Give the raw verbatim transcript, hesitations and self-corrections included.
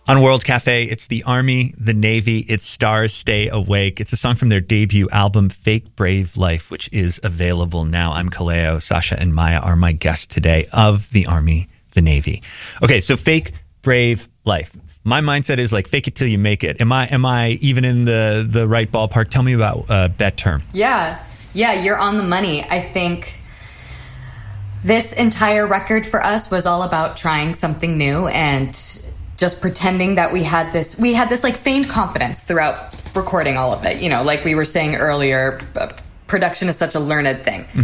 On World Cafe, it's the Army, the Navy, it's Stars Stay Awake. It's a song from their debut album, Fake Brave Life, which is available now. I'm Kaleo. Sasha and Maya are my guests today of the Army, the Navy. Okay, so Fake Brave Life. My mindset is like fake it till you make it. Am I am I even in the, the right ballpark? Tell me about uh, that term. Yeah, yeah, you're on the money. I think this entire record for us was all about trying something new and just pretending that we had this, we had this like feigned confidence throughout recording all of it. You know, like we were saying earlier, production is such a learned thing.